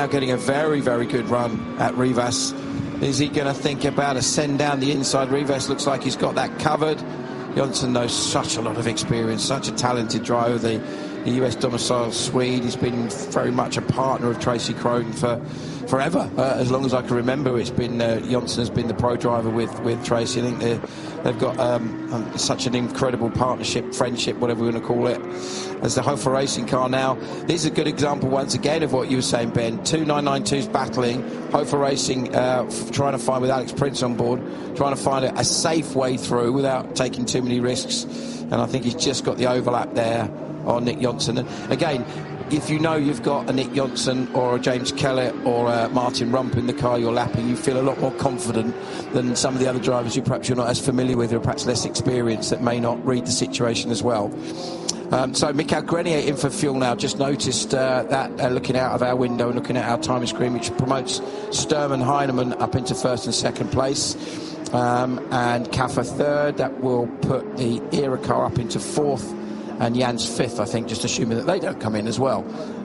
Now getting a very, very good run at Rivas. Is he going to think about a send down the inside? Rivas looks like he's got that covered. Johnson knows such a lot of experience, such a talented driver, the US domiciled Swede. He's been very much a partner of Tracy Crone for forever, as long as I can remember. It's been Johnson has been the pro driver with Tracy. I think they've got such an incredible partnership, friendship, whatever we want to call it, as the Hofer Racing car now. This is a good example once again of what you were saying, Ben. Two 992s battling, Hofer Racing trying to find, with Alex Prince on board, trying to find a safe way through without taking too many risks. And I think he's just got the overlap there on Nick Johnson. And again, if you know you've got a Nick Johnson or a James Kellett or a Martin Rump in the car you're lapping, you feel a lot more confident than some of the other drivers you're not as familiar with, or perhaps less experienced, that may not read the situation as well. So Mikael Grenier in for fuel now. Just noticed that looking out of our window and looking at our timing screen, which promotes Sturm and Heinemann up into first and second place. And Kaffer third. That will put the Era car up into fourth, and Jans fifth, I think, just assuming that they don't come in as well.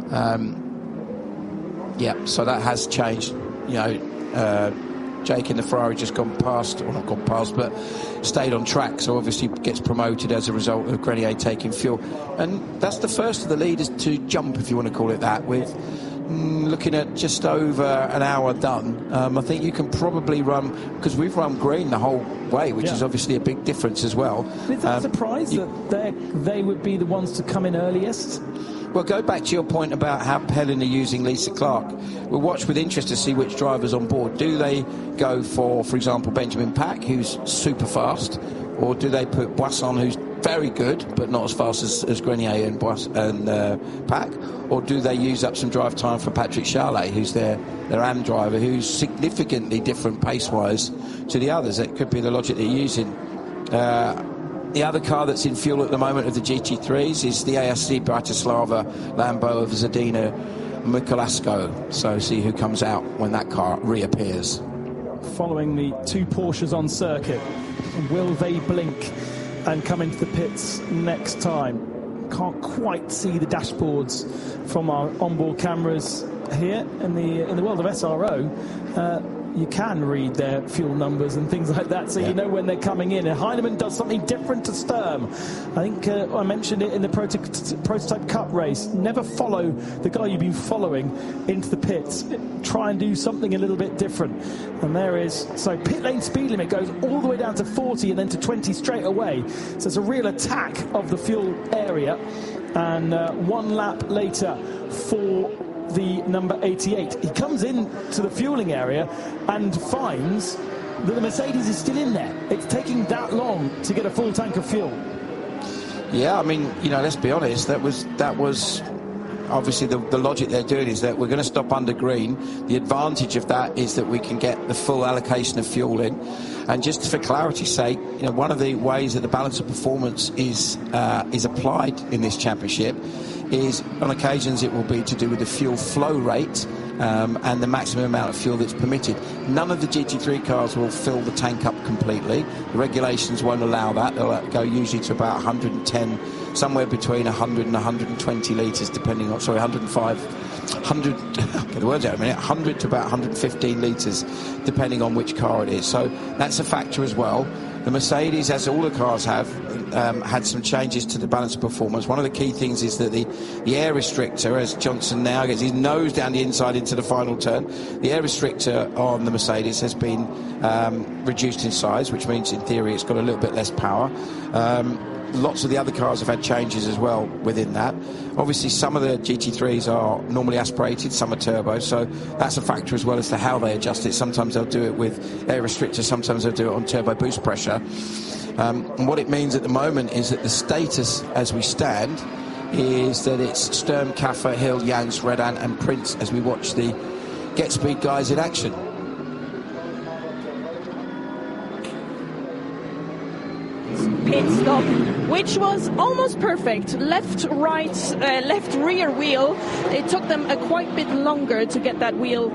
So that has changed. Jake in the Ferrari just gone past, or not gone past, but stayed on track, so obviously gets promoted as a result of Grenier taking fuel. And that's the first of the leaders to jump, if you want to call it that, with looking at just over an hour done. I think you can probably run, because we've run green the whole way, which is obviously a big difference as well. Is that a surprise that they would be the ones to come in earliest? Well, go back to your point about how Helen are using Lisa Clark. We'll watch with interest to see which driver's on board. Do they go for example, Benjamin Pack, who's super fast, or do they put Boisson, who's very good but not as fast as Grenier and Pack, or do they use up some drive time for Patrick Charlet, who's their AM driver, who's significantly different pace-wise to the others? It could be the logic they're using. The other car that's in fuel at the moment of the GT3s is the ASC Bratislava Lambo of Zadina Mikuláško. So see who comes out when that car reappears. Following the two Porsches on circuit, will they blink and come into the pits next time? Can't quite see the dashboards from our onboard cameras here. In the world of SRO, you can read their fuel numbers and things like that, so you know when they're coming in. And Heinemann does something different to Sturm. I think I mentioned it in the Prototype Cup race. Never follow the guy you've been following into the pits. Try and do something a little bit different. And there is, so pit lane speed limit goes all the way down to 40 and then to 20 straight away. So it's a real attack of the fuel area. And one lap later for the number 88. He comes in to the fueling area and finds that the Mercedes is still in there. It's taking that long to get a full tank of fuel. Yeah, I mean, let's be honest, that was obviously the logic they're doing is that we're going to stop under green. The advantage of that is that we can get the full allocation of fuel in. And just for clarity's sake, one of the ways that the balance of performance is applied in this championship is, on occasions, it will be to do with the fuel flow rate and the maximum amount of fuel that's permitted. None of the GT3 cars will fill the tank up completely. The regulations won't allow that. They'll go usually to about 110, somewhere between 100 and 120 litres, depending on, 100 to about 115 litres, depending on which car it is. So that's a factor as well. The Mercedes, as all the cars have, had some changes to the balance of performance. One of the key things is that the air restrictor, as Johnson now gets his nose down the inside into the final turn, the air restrictor on the Mercedes has been reduced in size, which means in theory it's got a little bit less power. Lots of the other cars have had changes as well within that. Obviously, some of the GT3s are normally aspirated, some are turbo, so that's a factor as well as to how they adjust it. Sometimes they'll do it with air restrictors, sometimes they'll do it on turbo boost pressure. And what it means at the moment is that the status as we stand is that it's Sturm, Kaffer, Hill, Jans, Redan and Prince as we watch the Get Speed guys in action. pit stop, which was almost perfect. Left, rear wheel. It took them a quite bit longer to get that wheel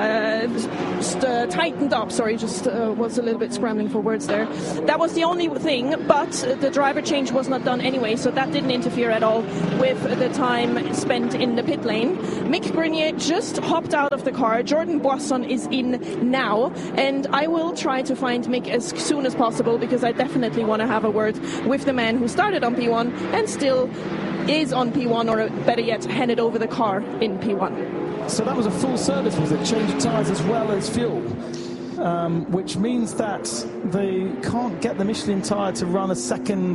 tightened up. Sorry, just was a little bit scrambling for words there. That was the only thing, but the driver change was not done anyway, so that didn't interfere at all with the time spent in the pit lane. Mick Grenier just hopped out of the car. Jordan Boisson is in now, and I will try to find Mick as soon as possible, because I definitely want to have a word with the man who started on P1 and still is on P1, or better yet, handed over the car in P1. So that was a full service, was it? Change of tyres as well as fuel, which means that they can't get the Michelin tyre to run a second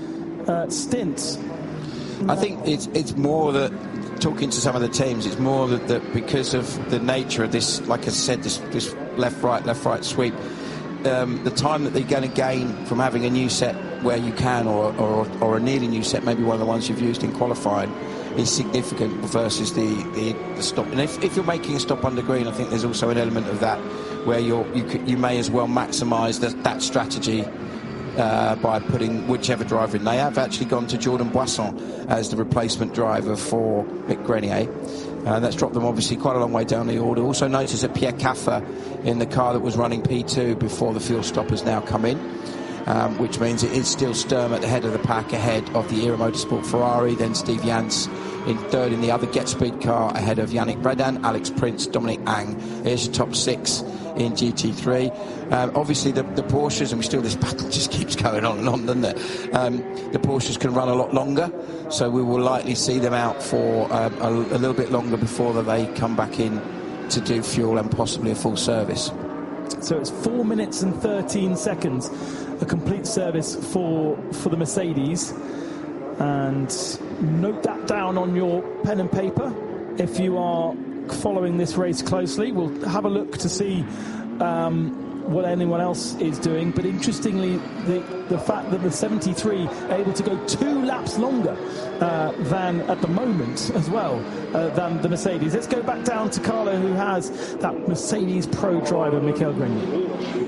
stint. I think it's more that, talking to some of the teams, it's more that because of the nature of this, like I said, this left-right sweep, the time that they're going to gain from having a new set where you can, or a nearly new set, maybe one of the ones you've used in qualifying, is significant versus the stop. And if you're making a stop under green, I think there's also an element of that where you may as well maximise that strategy by putting whichever driver in. They have actually gone to Jordan Boisson as the replacement driver for Mick Grenier. That's dropped them obviously quite a long way down the order. Also notice that Pierre Caffer in the car that was running P2 before the fuel stop has now come in, which means it is still Sturm at the head of the pack, ahead of the Era Motorsport Ferrari, then Steve Jans in third in the other Get Speed car, ahead of Yannick Bredan, Alex Prince, Dominic Ang. Here's your top six in GT3. Obviously the Porsches, and this battle just keeps going on and on, doesn't it? The Porsches can run a lot longer, so we will likely see them out for a little bit longer before they come back in to do fuel and possibly a full service. So it's 4 minutes and 13 seconds, a complete service for the Mercedes. And note that down on your pen and paper if you are following this race closely. We'll have a look to see what anyone else is doing, but interestingly, the fact that the 73 are able to go 2 laps longer than at the moment as well than the Mercedes. Let's go back down to Carlo, who has that Mercedes Pro driver, Michael Grenier.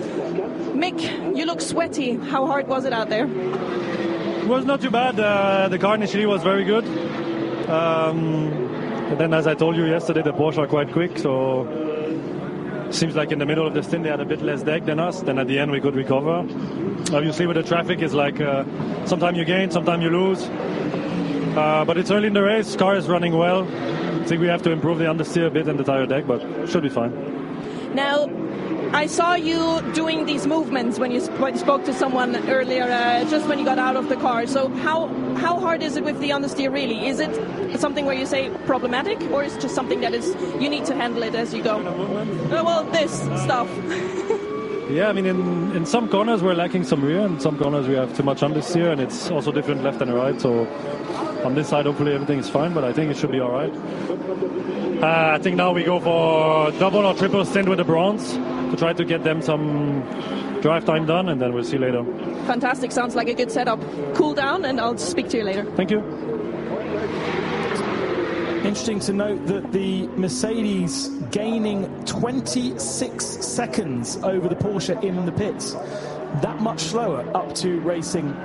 Mick, you look sweaty. How hard was it out there? It was not too bad. The car initially was very good. But then, as I told you yesterday, the Porsche are quite quick, so seems like in the middle of the stint they had a bit less deck than us. Then at the end we could recover. Obviously with the traffic it's like sometimes you gain, sometimes you lose. But it's early in the race, car is running well. I think we have to improve the understeer a bit and the tire deck, but should be fine. Now, I saw you doing these movements when you spoke to someone earlier, just when you got out of the car. So how hard is it with the understeer really? Is it something where you say problematic, or is it just something that is you need to handle it as you go? Well, this stuff. Yeah, I mean, in some corners we're lacking some rear, and some corners we have too much understeer, and it's also different left and right. So on this side, hopefully everything is fine, but I think it should be all right. I think now we go for double or triple stint with the bronze to try to get them some drive time done, and then we'll see later. Fantastic. Sounds like a good setup. Cool down, and I'll speak to you later. Thank you. Interesting to note that the Mercedes gaining 26 seconds over the Porsche in the pits. That much slower up to race, in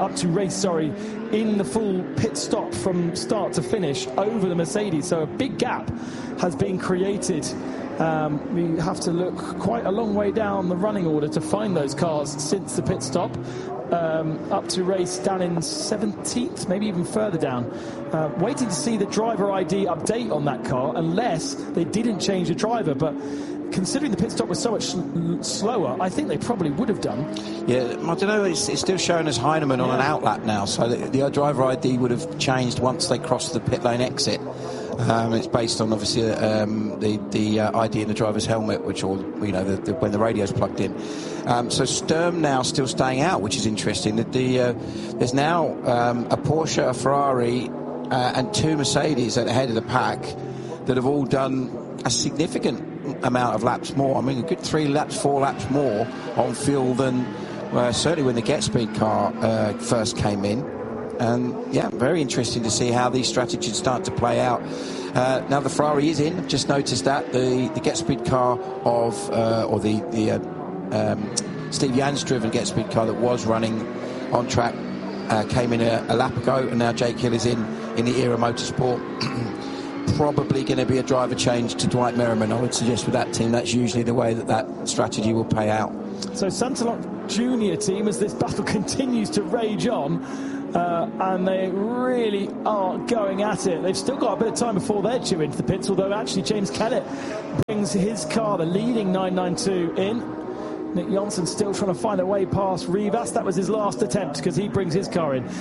the full pit stop from start to finish over the Mercedes. So a big gap has been created. We have to look quite a long way down the running order to find those cars since the pit stop. Up to race down in 17th, maybe even further down. Waiting to see the driver ID update on that car, unless they didn't change the driver. But considering the pit stop was so much slower, I think they probably would have done. Yeah, I don't know, it's still showing as Heinemann on an outlap now, so the driver ID would have changed once they crossed the pit lane exit. It's based on obviously the ID in the driver's helmet, which when the radio's plugged in. So Sturm now still staying out, which is interesting. There's now a Porsche, a Ferrari, and 2 Mercedes at the head of the pack that have all done a significant amount of laps more. I mean, a good 4 laps more on fuel than certainly when the Get Speed car first came in. And yeah, very interesting to see how these strategies start to play out. Now the Ferrari is in. I've just noticed that the Get Speed car of the Steve Jans driven Get Speed car that was running on track, came in a lap ago, and now Jake Hill is in the Era Motorsport. Probably going to be a driver change to Dwight Merriman. I would suggest with that team, that's usually the way that strategy will pay out. So Santalok Junior team, as this battle continues to rage on, and they really are going at it. They've still got a bit of time before they're due into the pits, although actually James Kellett brings his car, the leading 992, in. Nick Johnson still trying to find a way past Rivas. That was his last attempt because he brings his car in.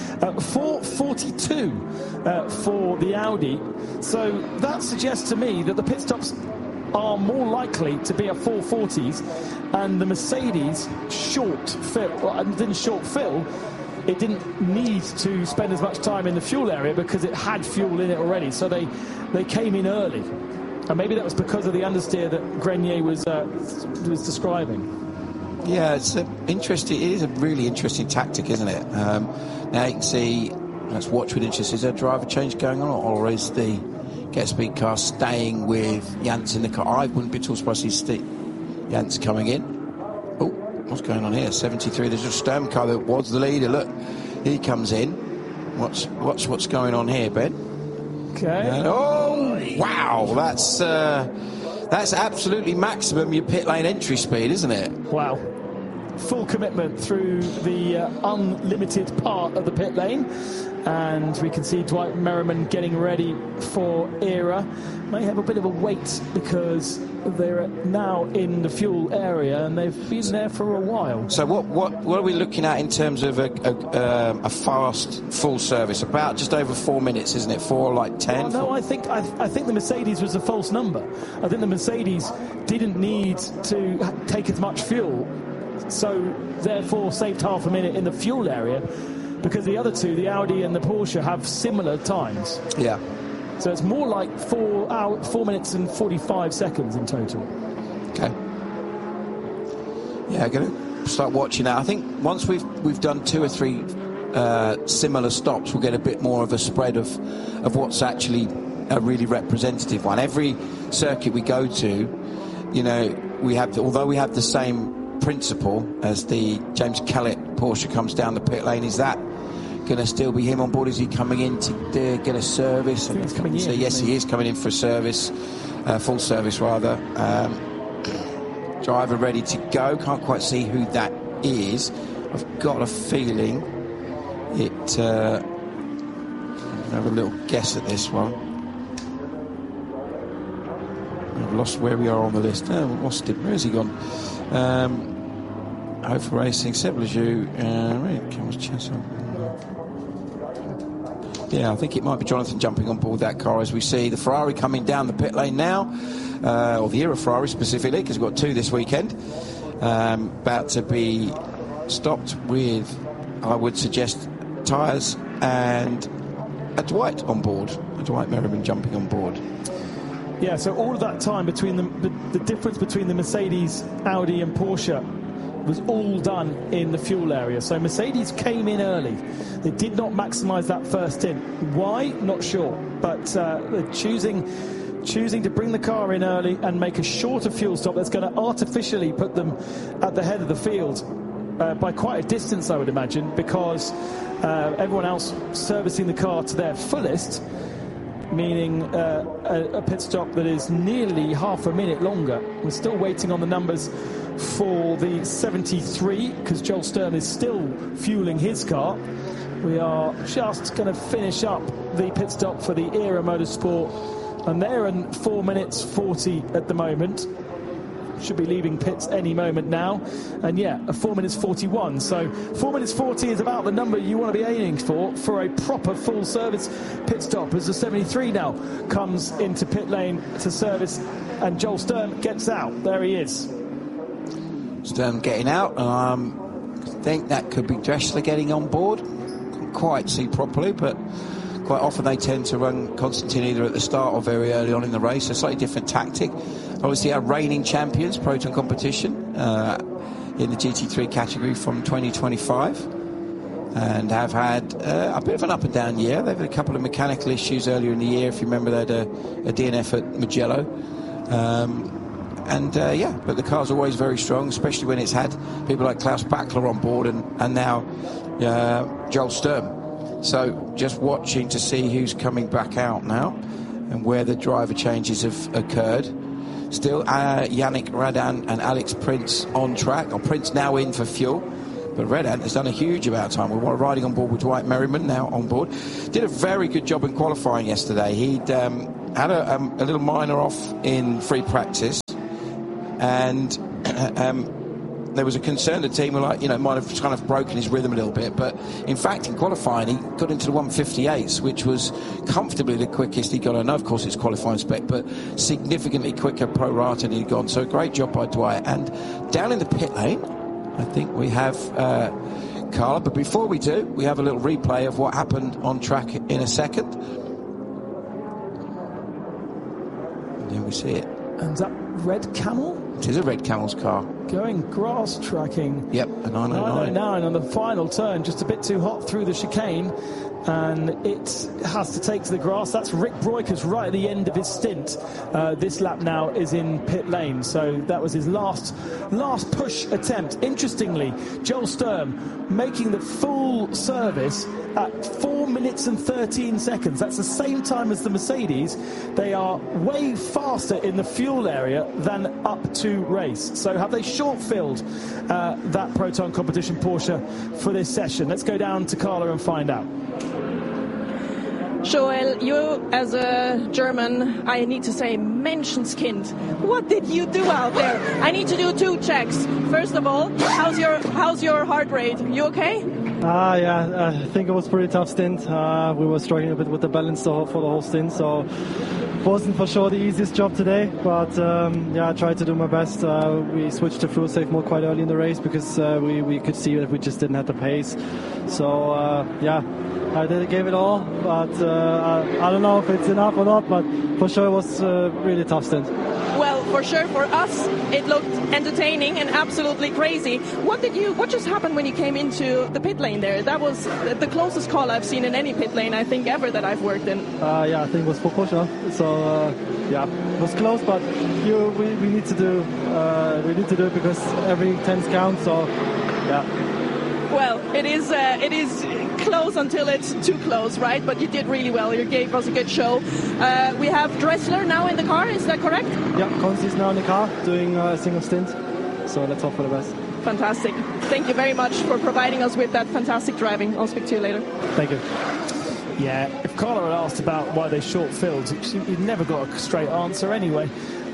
4:42 for the Audi. So that suggests to me that the pit stops are more likely to be at 4:40s, and the Mercedes didn't short fill. It didn't need to spend as much time in the fuel area because it had fuel in it already. So they came in early, and maybe that was because of the understeer that Grenier was describing. Yeah, it's interesting. It is a really interesting tactic, isn't it? Now you can see, let's watch with interest. Is there a driver change going on, or is the Get Speed car staying with Jans in the car? I wouldn't be too surprised to see Jans coming in. Oh, what's going on here? 73. There's a Sturm car that was the leader. Look, he comes in. Watch what's going on here, Ben. Okay. And, oh, wow! That's absolutely maximum your pit lane entry speed, isn't it? Wow. Full commitment through the unlimited part of the pit lane. And we can see Dwight Merriman getting ready for Era. May have a bit of a wait because they're now in the fuel area and they've been there for a while. So what are we looking at in terms of a fast full service? About just over 4 minutes, isn't it? 4 like 10? No, I think the Mercedes was a false number. I think the Mercedes didn't need to take as much fuel, so therefore saved half a minute in the fuel area, because the other two, the Audi and the Porsche, have similar times. Yeah. So it's more like 4 minutes and 45 seconds in total. Okay. Yeah, I'm going to start watching that. I think once we've done 2 or 3 similar stops, we'll get a bit more of a spread of what's actually a really representative one. Every circuit we go to, you know, although we have the same principle as the James Kellett Porsche comes down the pit lane, is that going to still be him on board? Is he coming in to get a service? I think he's coming in. So yes, he is coming in for a service, full service rather. Driver ready to go. Can't quite see who that is. I've got a feeling it. I'll have a little guess at this one. I've lost where we are on the list. Oh, we've lost him. Where's he gone? Hope for Racing, Seb Lejeune, yeah, I think it might be Jonathan jumping on board that car as we see the Ferrari coming down the pit lane now, or the Era Ferrari specifically, because we've got 2 this weekend, about to be stopped with, I would suggest, tyres and a Dwight on board, a Dwight Merriman jumping on board. Yeah, so all of that time between the difference between the Mercedes, Audi and Porsche was all done in the fuel area. So Mercedes came in early. They did not maximise that first in. Why? Not sure. But they're choosing to bring the car in early and make a shorter fuel stop that's going to artificially put them at the head of the field by quite a distance, I would imagine, because everyone else servicing the car to their fullest, meaning a pit stop that is nearly half a minute longer. We're still waiting on the numbers for the 73 because Joel Sturm is still fueling his car. We are just going to finish up the pit stop for the Era Motorsport, and they're in 4 minutes 40 at the moment. Should be leaving pits any moment now, and yeah, a 4 minutes 41. So 4 minutes 40 is about the number you want to be aiming for a proper full service pit stop, as the 73 now comes into pit lane to service, and Joel Sturm gets out. There he is. Sturm getting out. I think that could be Dressler getting on board. Can't quite see properly, but quite often they tend to run Constantine either at the start or very early on in the race. A slightly different tactic. Obviously our reigning champions, Proton Competition, in the GT3 category from 2025, and have had a bit of an up and down year. They've had a couple of mechanical issues earlier in the year. If you remember, they had a DNF at Mugello. but the car's always very strong, especially when it's had people like Klaus Bachler on board and now Joel Sturm. So just watching to see who's coming back out now and where the driver changes have occurred. Still, Yannick Radan and Alex Prince on track. Prince now in for fuel, but Radan has done a huge amount of time. We're riding on board with Dwight Merriman now on board. Did a very good job in qualifying yesterday. He'd had a little minor off in free practice, and there was a concern the team were like, might have kind of broken his rhythm a little bit. But in fact, in qualifying, he got into the 158s, which was comfortably the quickest he got. I know, of course, it's qualifying spec, but significantly quicker pro rata than he'd gone. So great job by Dwight. And down in the pit lane, I think we have Carla. But before we do, we have a little replay of what happened on track in a second. And there we see it. And that Red Camel? It is a Red Camel's car. Going grass tracking. Yep, a 909. 909 on the final turn, just a bit too hot through the chicane, and it has to take to the grass. That's Rick Breukers right at the end of his stint. This lap now is in pit lane, so that was his last push attempt. Interestingly, Joel Sturm making the full service at 4 minutes and 13 seconds. That's the same time as the Mercedes. They are way faster in the fuel area than up to race. So have they short-filled that Proton Competition Porsche for this session? Let's go down to Carla and find out. Joel, you as a German, I need to say, Menschenskind. What did you do out there? I need to do 2 checks. First of all, how's your heart rate? You okay? Yeah, I think it was a pretty tough stint. We were struggling a bit with the balance for the whole stint, so it wasn't for sure the easiest job today, but I tried to do my best. We switched to fuel safe mode quite early in the race because we could see that we just didn't have the pace. So I gave it all, but I don't know if it's enough or not, but for sure it was a really tough stint. Well, for sure for us it looked entertaining and absolutely crazy. What just happened when you came into the pit lane there? That was the closest call I've seen in any pit lane, I think, ever that I've worked in. I think it was for Porsche. So it was close, but we need to do it because every 10 counts. So Well, it is close until it's too close, right? But you did really well. You gave us a good show. We have Dressler now in the car, is that correct? Yeah, Konzi is now in the car doing a single stint. So let's hope for the best. Fantastic. Thank you very much for providing us with that fantastic driving. I'll speak to you later. Thank you. Yeah, if Carla had asked about why they short-filled, you'd never got a straight answer anyway.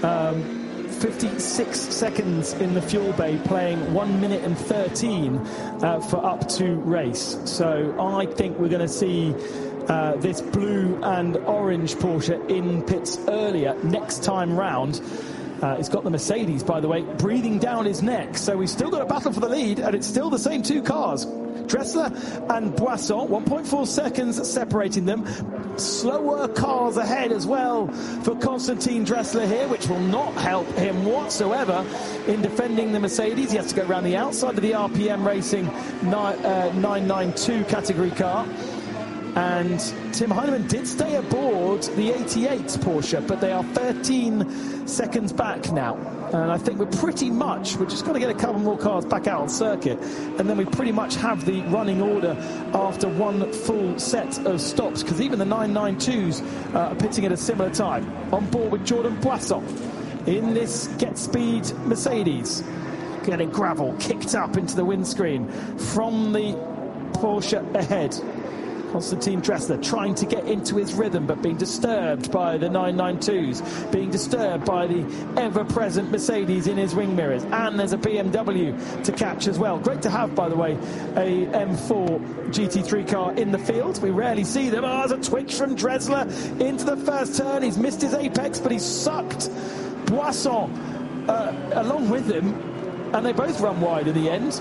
56 seconds in the fuel bay, playing 1 minute and 13 for up to race. So I think we're going to see this blue and orange Porsche in pits earlier next time round. It's got the Mercedes, by the way, breathing down his neck. So we've still got a battle for the lead, and it's still the same 2 cars. Dressler and Boisson, 1.4 seconds separating them. Slower cars ahead as well for Konstantin Dressler here, which will not help him whatsoever in defending the Mercedes. He has to go around the outside of the RPM Racing 992 category car. And Tim Heinemann did stay aboard the 88 Porsche, but they are 13 seconds back now. And I think we're just going to get a couple more cars back out on circuit, and then we pretty much have the running order after one full set of stops, because even the 992s are pitting at a similar time. On board with Jordan Boisson in this Get Speed Mercedes. Getting gravel kicked up into the windscreen from the Porsche ahead. Konstantin Dressler trying to get into his rhythm, but being disturbed by the 992s, being disturbed by the ever-present Mercedes in his wing mirrors. And there's a BMW to catch as well. Great to have, by the way, a M4 GT3 car in the field. We rarely see them. There's a twitch from Dressler into the first turn. He's missed his apex, but he's sucked Boisson along with him, and they both run wide in the end.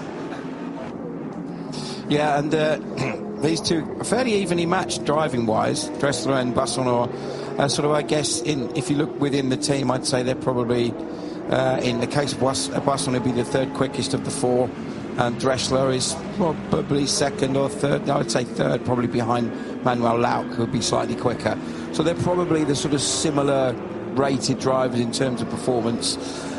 Yeah, and these two are fairly evenly matched driving-wise. Dressler and Boisson are sort of, I guess, if you look within the team, I'd say they're probably, in the case of Boisson, would be the 3rd quickest of the 4, and Dressler is probably 2nd or 3rd. I would say 3rd, probably behind Manuel Lauck, who would be slightly quicker. So they're probably the sort of similar rated drivers in terms of performance.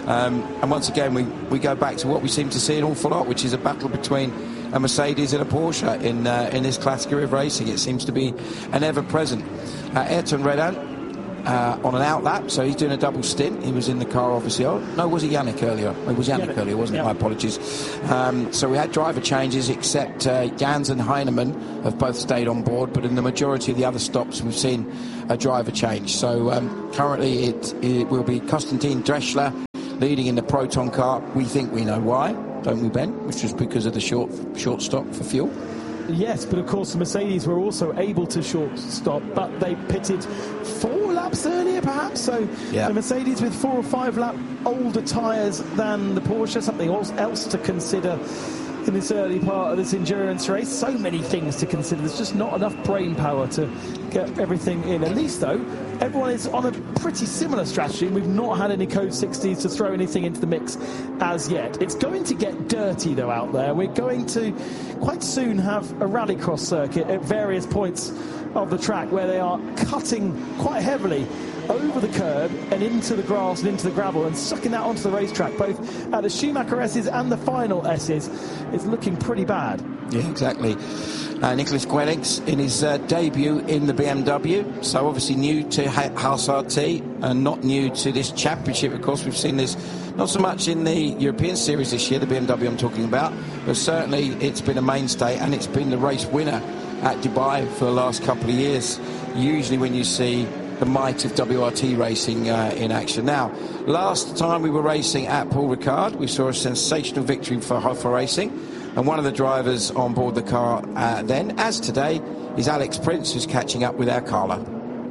And once again, we go back to what we seem to see an awful lot, which is a battle between a Mercedes and a Porsche in this category of racing. It seems to be an ever-present. Ayrton Redan on an outlap, so he's doing a double stint. He was in the car, obviously. Oh, no, was it Yannick earlier? It was Yannick earlier, wasn't it? My apologies. So we had driver changes, except Jans and Heinemann have both stayed on board, but in the majority of the other stops, we've seen a driver change. So currently it will be Konstantin Dreschler leading in the Proton car. We think we know why, don't we, Ben? Which is because of the short stop for fuel. Yes, but of course the Mercedes were also able to short stop, but they pitted 4 laps earlier perhaps, so the Mercedes with 4 or 5 lap older tyres than the Porsche, something else to consider in this early part of this endurance race. So many things to consider. There's just not enough brain power to get everything in. At least though, everyone is on a pretty similar strategy. We've not had any Code 60s to throw anything into the mix as yet. It's going to get dirty though out there. We're going to quite soon have a rallycross circuit at various points of the track where they are cutting quite heavily over the curb and into the grass and into the gravel and sucking that onto the racetrack, both at the Schumacher S's and the final S's. It's looking pretty bad. Yeah, exactly. Nicholas Guellix in his debut in the BMW, so obviously new to Haas RT and not new to this championship. Of course, we've seen this not so much in the European Series this year, the BMW I'm talking about, but certainly it's been a mainstay and it's been the race winner at Dubai for the last couple of years. Usually when you see the might of WRT racing in action. Now, last time we were racing at Paul Ricard, we saw a sensational victory for Hoffa Racing, and one of the drivers on board the car then, as today, is Alex Prince, who's catching up with our Carla.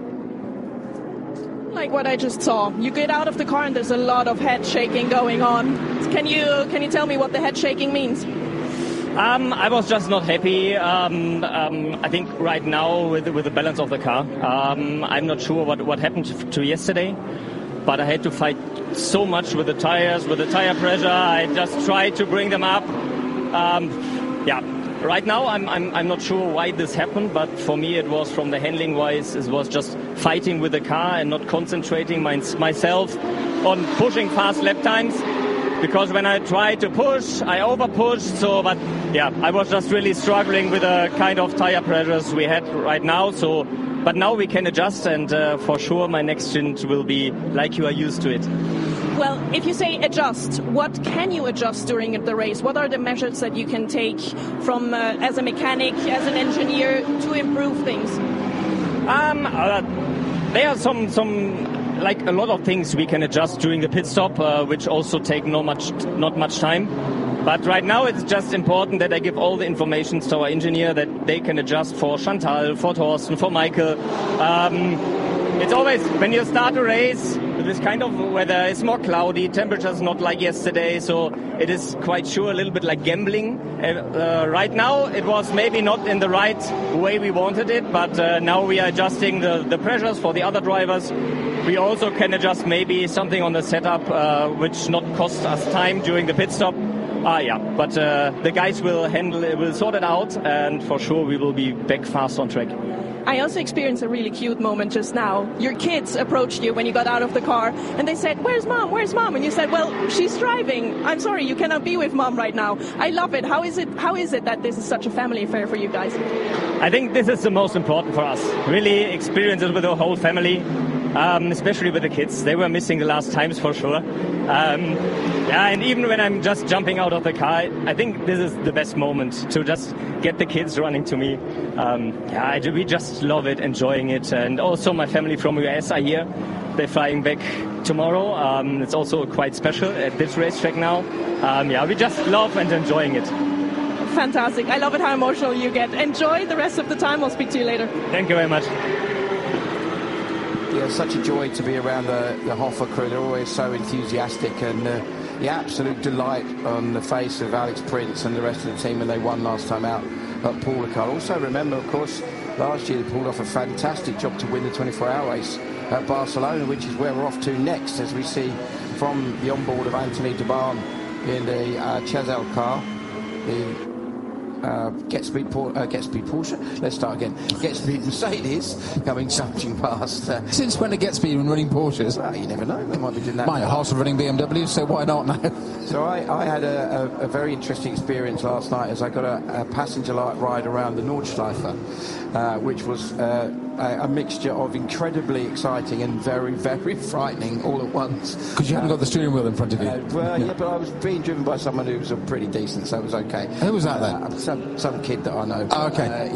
Like what I just saw, you get out of the car and there's a lot of head shaking going on. Can you tell me what the head shaking means? I was just not happy. I think right now with the balance of the car, I'm not sure what happened to yesterday, but I had to fight so much with the tires, with the tire pressure. I just tried to bring them up. Right now I'm not sure why this happened, but for me it was from the handling wise. It was just fighting with the car and not concentrating myself on pushing fast lap times. Because when I tried to push, I overpushed. I was just really struggling with the kind of tire pressures we had right now. But now we can adjust, and for sure my next stint will be like you are used to it. Well, if you say adjust, what can you adjust during the race? What are the measures that you can take from as a mechanic, as an engineer, to improve things? There are some. Like a lot of things we can adjust during the pit stop, which also take not much time. But right now it's just important that I give all the information to our engineer that they can adjust for Chantal, for Thorsten, for Michael. It's always, when you start a race, this kind of weather, it's more cloudy, temperature's not like yesterday, so it is quite sure a little bit like gambling. Right now it was maybe not in the right way we wanted it, but now we are adjusting the pressures for the other drivers. We also can adjust maybe something on the setup, which not cost us time during the pit stop. But the guys will sort it out, and for sure we will be back fast on track. I also experienced a really cute moment just now. Your kids approached you when you got out of the car, and they said, "Where's Mom? Where's Mom?" And you said, "Well, she's driving. I'm sorry, you cannot be with Mom right now." I love it. How is it that this is such a family affair for you guys? I think this is the most important for us. Really experience it with the whole family. Especially with the kids. They were missing the last times for sure. And even when I'm just jumping out of the car, I think this is the best moment to just get the kids running to me. We just love it, enjoying it. And also my family from US are here. They're flying back tomorrow. It's also quite special at this racetrack now. We just love and enjoying it. Fantastic. I love it how emotional you get. Enjoy the rest of the time. I'll speak to you later. Thank you very much. Yeah, such a joy to be around the Hoffa crew. They're always so enthusiastic, and the absolute delight on the face of Alex Prince and the rest of the team when they won last time out at Paul Ricard. Also remember, of course, last year they pulled off a fantastic job to win the 24-hour race at Barcelona, which is where we're off to next, as we see from the onboard of Anthony de Barn in the Chazelle car. The Get-Speed Porsche. Let's start again. Get-Speed Mercedes coming charging past. Since when are Get-Speed running Porsches? Well, you never know. They might be doing that. My Haas are running BMWs, so why not now? So I had a very interesting experience last night as I got a passenger ride around the Nordschleife, which was a mixture of incredibly exciting and very, very frightening all at once. Because you haven't got the steering wheel in front of you. Yeah, but I was being driven by someone who was pretty decent, so it was okay. Who was that then? Some kid that I know. Oh, okay.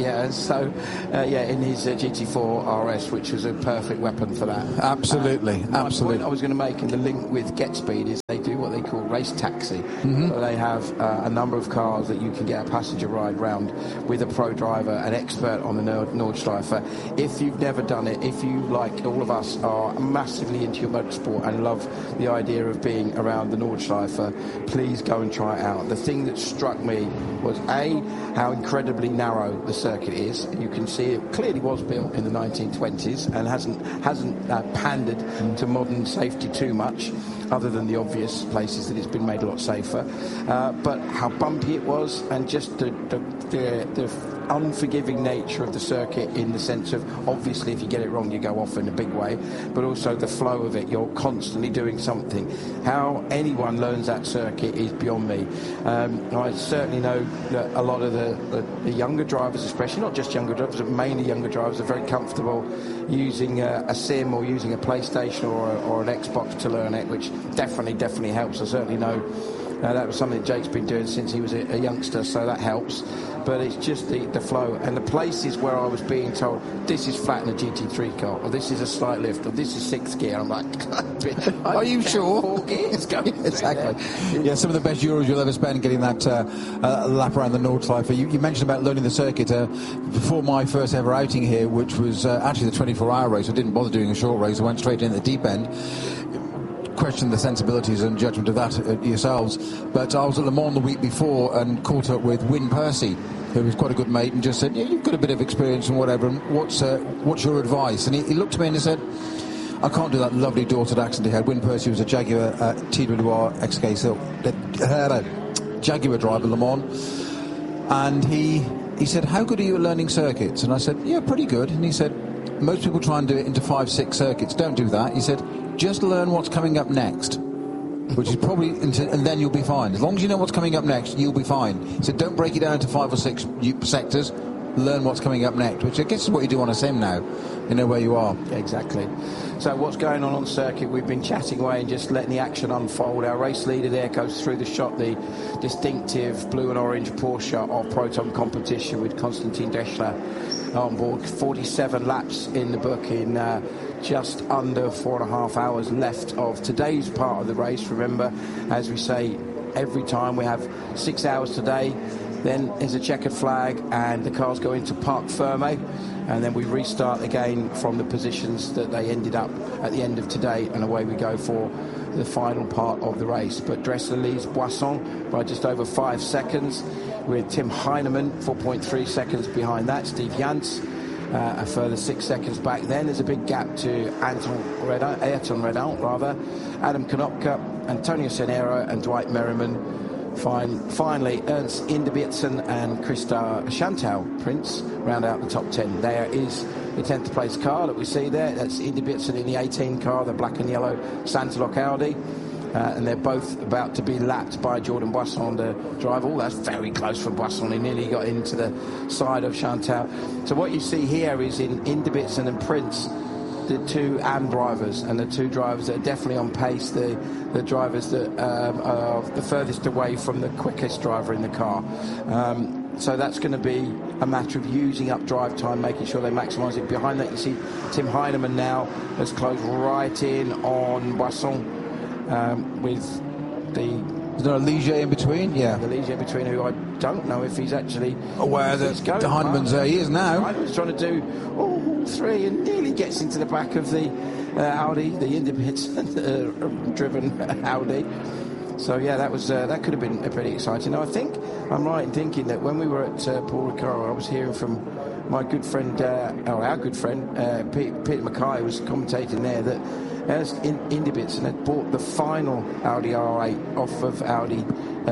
In his GT4 RS, which was a perfect weapon for that. Absolutely. My point I was going to make in the link with Get-Speed is they do what they call race taxi. Mm-hmm. So they have a number of cars that you can get a passenger ride round with a pro driver, an expert on the Nordschleife. If you've never done it, if you, like all of us, are massively into your motorsport and love the idea of being around the Nordschleife, please go and try it out. The thing that struck me was how incredibly narrow the circuit is. You can see it clearly was built in the 1920s and hasn't pandered to modern safety too much, other than the obvious places that it's been made a lot safer. But how bumpy it was, and just the unforgiving nature of the circuit, in the sense of, obviously if you get it wrong you go off in a big way, but also the flow of it, you're constantly doing something. How anyone learns that circuit is beyond me. I certainly know that a lot of the younger drivers, especially, not just younger drivers but mainly younger drivers, are very comfortable using a sim or using a PlayStation or an Xbox to learn it, which definitely helps. I certainly know that was something Jake's been doing since he was a youngster, so that helps. But it's just the flow and the places where I was being told this is flat in a GT3 car, or this is a slight lift, or this is sixth gear. I'm like, are you sure? 4 gears going exactly. Yeah, some of the best euros you'll ever spend getting that lap around the Nordschleife. You mentioned about learning the circuit. Before my first ever outing here, which was actually the 24-hour race, I didn't bother doing a short race. I went straight in at the deep end. Question the sensibilities and judgment of that yourselves, but I was at Le Mans the week before and caught up with Wyn Percy, who was quite a good mate, and just said, yeah, you've got a bit of experience and whatever, and what's your advice? And he looked at me and he said, I can't do that lovely Dorset accent he had. Wyn Percy was a Jaguar TWR XK, so Jaguar driver, Le Mans, and he said, how good are you at learning circuits? And I said, yeah, pretty good. And he said, most people try and do it into 5-6 circuits. Don't do that. He said, just learn what's coming up next, which is probably, and then you'll be fine. As long as you know what's coming up next, you'll be fine. He said, don't break it down into 5 or 6 sectors. Learn what's coming up next, which I guess is what you do on a sim now. You know where you are. Exactly. So what's going on circuit? We've been chatting away and just letting the action unfold. Our race leader there goes through the shot, the distinctive blue and orange Porsche of Proton competition with Konstantin Deschler on board. 47 laps in the book in just under 4.5 hours left of today's part of the race. Remember, as we say every time, we have 6 hours today, then there's a checkered flag and the cars go into Parc Fermé, and then we restart again from the positions that they ended up at the end of today, and away we go for the final part of the race. But Dressler leads Boisson by just over 5 seconds, with Tim Heinemann 4.3 seconds behind that. Steve Jans a further 6 seconds back. Then there's a big gap to Ayrton Redon, Adam Konopka, Antonio Senera and Dwight Merriman. Finally, Ernst Inderbitzen and Christa Chantal Prince round out the top 10. There is the 10th place car that we see there. That's Inderbitzen in the 18 car, the black and yellow Santalok Audi. And they're both about to be lapped by Jordan Boisson, the driver. Oh, that's very close for Boisson. He nearly got into the side of Chantal. So what you see here is in Inderbitzen and Prince, the two AM drivers, and the two drivers that are definitely on pace, the drivers that are the furthest away from the quickest driver in the car. So that's going to be a matter of using up drive time, making sure they maximise it. Behind that, you see Tim Heinemann now has closed right in on Boisson with the... Is there a Ligier in between? Yeah. The Ligier in between, who I don't know if he's actually aware that Heinemann's there. He is now. Heinemann's trying to do all three and nearly gets into the back of the Audi, the Inderbitzen driven Audi. So yeah, that could have been pretty exciting. Now, I think I'm right in thinking that when we were at Paul Ricard, I was hearing from my good friend, our good friend, Peter Mackay, was commentating there, that Ernst Indebitz had bought the final Audi R8 off of Audi's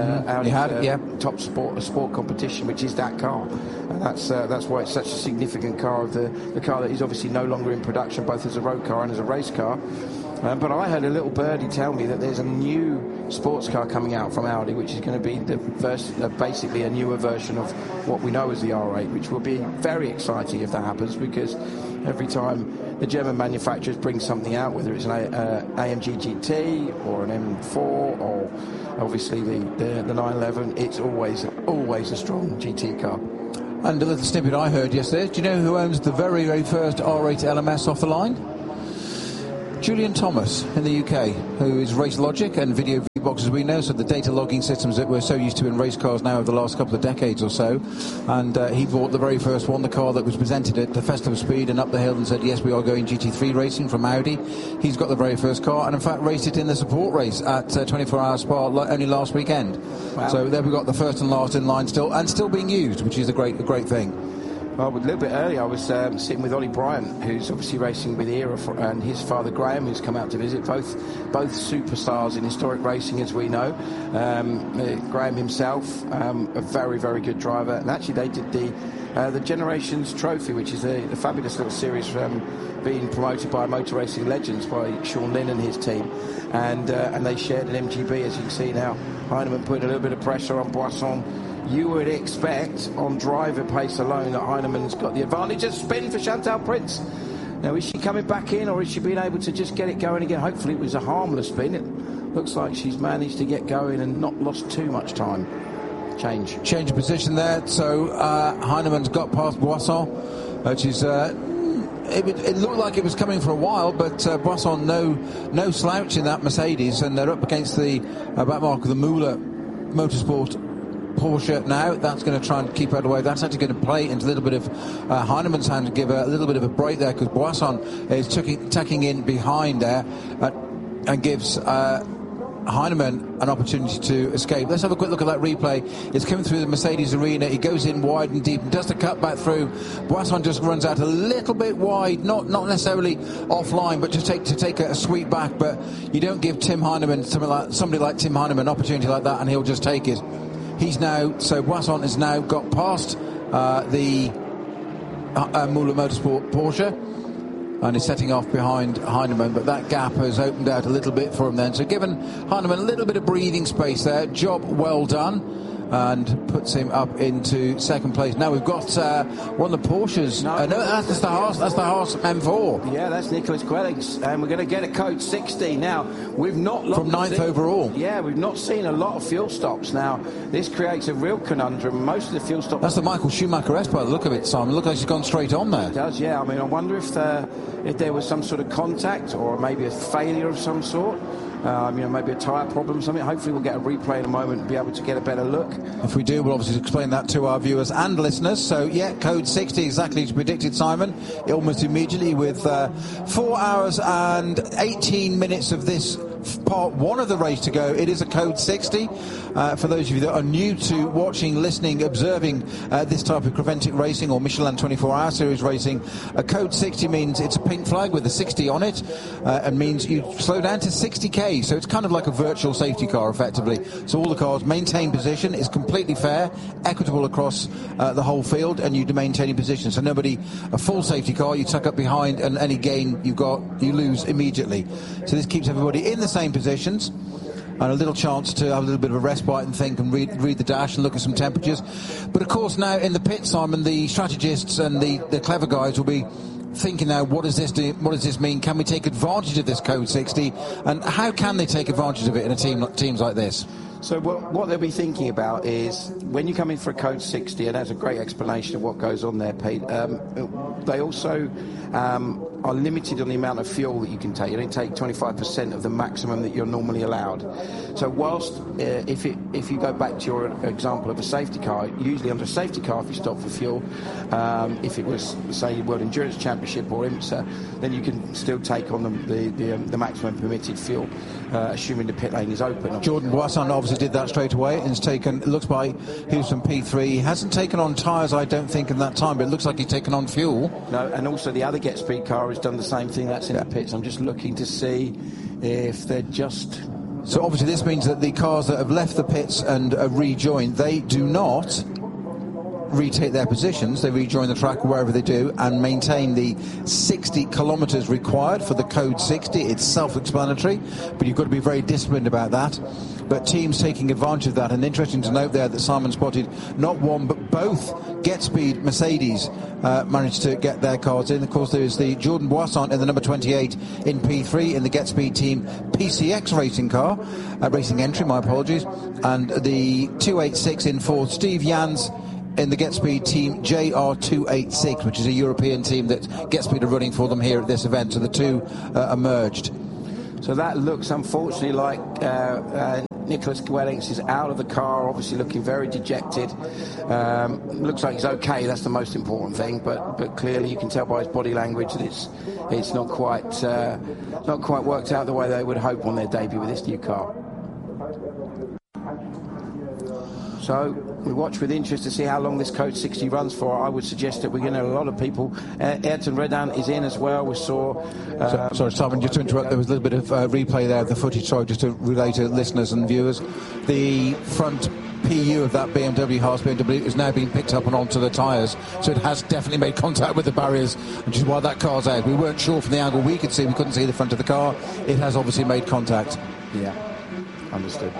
top sport competition, which is that car. And that's why it's such a significant car, of the car that is obviously no longer in production, both as a road car and as a race car. But I heard a little birdie tell me that there's a new sports car coming out from Audi, which is going to be basically a newer version of what we know as the R8, which will be very exciting if that happens, because every time the German manufacturers bring something out, whether it's an AMG GT or an M4 or obviously the 911, it's always a strong GT car. And a little snippet I heard yesterday, do you know who owns the very, very first R8 LMS off the line? Julian Thomas in the UK, who is Race Logic and Video VBox, as we know, so the data logging systems that we're so used to in race cars now over the last couple of decades or so. And he bought the very first one, the car that was presented at the Festival of Speed and up the hill, and said, yes, we are going GT3 racing from Audi. He's got the very first car, and in fact raced it in the support race at 24 Hour Spa only last weekend. Wow. So there we got the first and last in line still being used, which is a great thing. Well, a little bit earlier, I was sitting with Ollie Bryant, who's obviously racing with ERA, and his father Graham, who's come out to visit. Both superstars in historic racing, as we know. Graham himself, a very, very good driver, and actually they did the Generations Trophy, which is a fabulous little series being promoted by Motor Racing Legends by Sean Lynn and his team, and they shared an MGB, as you can see now. Heinemann putting a little bit of pressure on Boisson. You would expect on driver pace alone that Heinemann's got the advantage. A spin for Chantal Prince. Now, is she coming back in, or is she being able to just get it going again? Hopefully it was a harmless spin. It looks like she's managed to get going and not lost too much time. Change of position there. So Heinemann's got past Boisson, which is... It looked like it was coming for a while, but Boisson no slouch in that Mercedes, and they're up against the back mark of the Müller Motorsport Porsche now. That's going to try and keep out away. That's actually going to play into a little bit of Heinemann's hand to give a little bit of a break there, because Boisson is tucking in behind there and gives Heinemann an opportunity to escape. Let's have a quick look at that replay. It's coming through the Mercedes arena. He goes in wide and deep and does the cut back through. Boisson just runs out a little bit wide, not necessarily offline, but to take a sweep back. But you don't give Tim Heinemann, somebody like Tim Heinemann, an opportunity like that, and he'll just take it. Boisson has now got past the Müller Motorsport Porsche and is setting off behind Heinemann, but that gap has opened out a little bit for him then. So given Heinemann a little bit of breathing space there, job well done, and puts him up into second place. Now we've got one of the Porsches. No, that's the Haas M4. Yeah, that's Nicholas Quellings, and we're going to get a code 60. Now, we've not... From 9th overall. Yeah, we've not seen a lot of fuel stops. Now, this creates a real conundrum. Most of the fuel stops... That's the Michael Schumacher-esque by the look of it, Simon. It looks like she's gone straight on there. It does, yeah. I mean, I wonder if there was some sort of contact or maybe a failure of some sort. Maybe a tyre problem or something. Hopefully we'll get a replay in a moment and be able to get a better look. If we do, we'll obviously explain that to our viewers and listeners. So, yeah, code 60, exactly as predicted, Simon. Almost immediately with 4 hours and 18 minutes of this part one of the race to go. It is a code 60. For those of you that are new to watching, listening, observing this type of Creventic racing or Michelin 24-hour series racing, a code 60 means it's a pink flag with a 60 on it, and means you slow down to 60k. So it's kind of like a virtual safety car, effectively. So all the cars maintain position. It's completely fair, equitable across the whole field, and you maintain your position. So a full safety car, you tuck up behind, and any gain you lose immediately. So this keeps everybody in the same positions, and a little chance to have a little bit of a respite and think and read the dash and look at some temperatures. But of course now in the pit, Simon, the strategists and the clever guys will be thinking now, what does this do? What does this mean? Can we take advantage of this code 60? And how can they take advantage of it in teams like this? So what they'll be thinking about is when you come in for a code 60, and that's a great explanation of what goes on there, Pete. They also are limited on the amount of fuel that you can take. You only take 25% of the maximum that you're normally allowed. So whilst if you go back to your example of a safety car, usually under a safety car, if you stop for fuel, if it was, say, World Endurance Championship or IMSA, then you can still take on the maximum permitted fuel, assuming the pit lane is open. Jordan Boisson obviously obviously did that straight away and has taken, it looks like he was from P3. He hasn't taken on tyres, I don't think, in that time, but it looks like he's taken on fuel. No, and also the other Get Speed car has done the same thing. That's in the pits. I'm just looking to see if they're just... So obviously this means that the cars that have left the pits and rejoined, they do not retake their positions. They rejoin the track wherever they do and maintain the 60 kilometres required for the code 60. It's self-explanatory, but you've got to be very disciplined about that. But teams taking advantage of that, and interesting to note there that Simon spotted not one but both Get Speed Mercedes managed to get their cars in. Of course, there is the Jordan Boisson in the number 28 in P3 in the Get Speed team PCX racing car, racing entry, my apologies, and the 286 in Ford Steve Jans in the Get Speed team JR286, which is a European team that Get Speed are running for them here at this event. So the two are merged. So that looks, unfortunately, like Nicholas Gwellings is out of the car, obviously looking very dejected. Looks like he's okay, that's the most important thing, but clearly you can tell by his body language that it's not quite worked out the way they would hope on their debut with this new car. So we watch with interest to see how long this Code 60 runs for. I would suggest that we're going to have a lot of people. Ayrton Redan is in as well. We saw... sorry, Simon, just to interrupt, there was a little bit of replay there of the footage, sorry, just to relay to listeners and viewers. The front PU of that BMW, Haas BMW, is now being picked up and onto the tyres, so it has definitely made contact with the barriers, which is why that car's out. We weren't sure from the angle we could see, we couldn't see the front of the car. It has obviously made contact. Yeah, understood.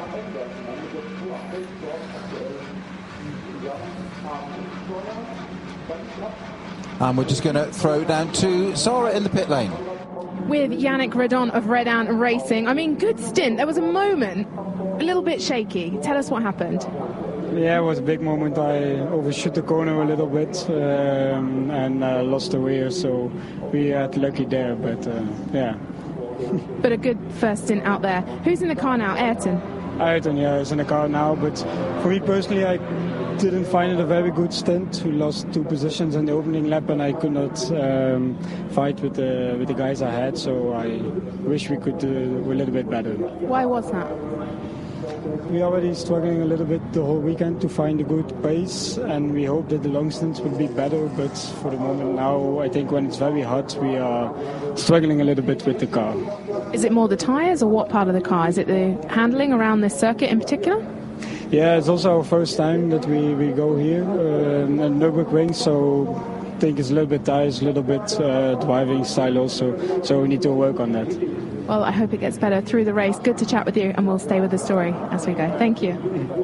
And we're just going to throw down to Zara in the pit lane. With Yannick Redon of Redan Racing. I mean, good stint. There was a moment, a little bit shaky. Tell us what happened. Yeah, it was a big moment. I overshot the corner a little bit and lost the rear, so we had lucky there, but yeah. But a good first stint out there. Who's in the car now? Ayrton? Ayrton, yeah, is in the car now, but for me personally, I didn't find it a very good stint. We lost 2 positions in the opening lap, and I could not fight with the guys I had, so I wish we could do a little bit better. Why was that? We already struggling a little bit the whole weekend to find a good pace, and we hope that the long stints will be better, but for the moment now, I think when it's very hot, we are struggling a little bit with the car. Is it more the tyres, or what part of the car? Is it the handling around this circuit in particular? Yeah, it's also our first time that we go here at Nürburgring, so I think it's a little bit tires, a little bit driving style also, so we need to work on that. Well, I hope it gets better through the race. Good to chat with you, and we'll stay with the story as we go. Thank you.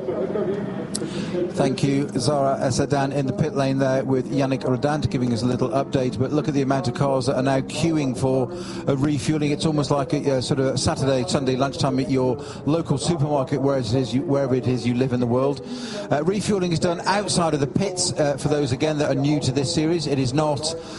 Thank you, Zara Sedan in the pit lane there with Yannick Redant giving us a little update. But look at the amount of cars that are now queuing for refueling. It's almost like a sort of Saturday, Sunday lunchtime at your local supermarket, wherever it is you live in the world. Refueling is done outside of the pits. For those again that are new to this series, it is not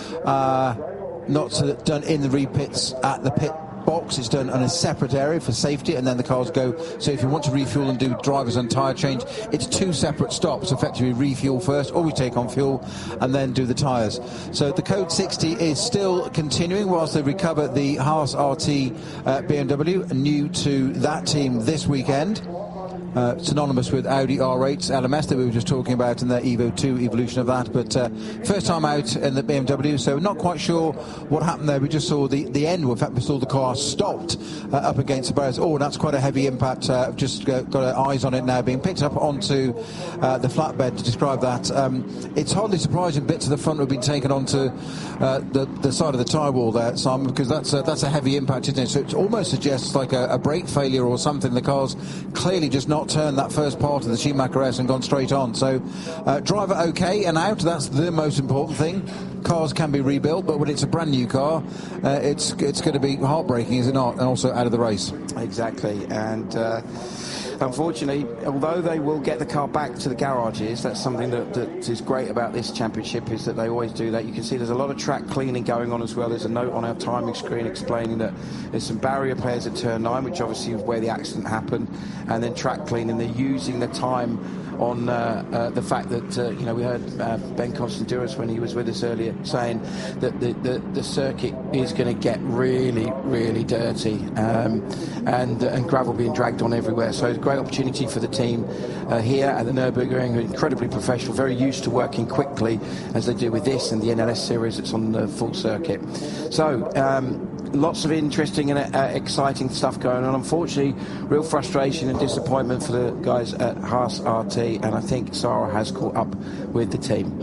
done in the repits at the pit box. It's done on a separate area for safety, and then the cars go. So if you want to refuel and do drivers and tyre change, it's 2 separate stops. Effectively refuel first, always take on fuel, and then do the tyres. So the Code 60 is still continuing whilst they recover the Haas RT BMW, new to that team this weekend. Synonymous with Audi R8s LMS that we were just talking about in the Evo 2 evolution of that, but first time out in the BMW, so not quite sure what happened there. We just saw the end, in fact we saw the car stopped up against the barriers. Oh, that's quite a heavy impact. I've just got eyes on it now, being picked up onto the flatbed to describe that. It's hardly surprising bits of the front have been taken onto the side of the tyre wall there, Simon, because that's a heavy impact, isn't it? So it almost suggests like a brake failure or something. The car's clearly just not turned that first part of the Schumacher S and gone straight on. So driver okay and out, that's the most important thing. Cars can be rebuilt, but when it's a brand new car, it's going to be heartbreaking, is it not? And also out of the race. Exactly. And unfortunately, although they will get the car back to the garages, that's something that is great about this championship, is that they always do that. You can see there's a lot of track cleaning going on as well. There's a note on our timing screen explaining that there's some barrier players at turn 9, which obviously is where the accident happened, and then track cleaning. They're using the time on the fact that we heard Ben Constantinos when he was with us earlier saying that the circuit is going to get really, really dirty, and gravel being dragged on everywhere. So it's a great opportunity for the team here at the Nürburgring, who are incredibly professional, very used to working quickly as they do with this and the NLS series that's on the full circuit. So lots of interesting and exciting stuff going on. Unfortunately, real frustration and disappointment for the guys at Haas RT, and I think Sarah has caught up with the team.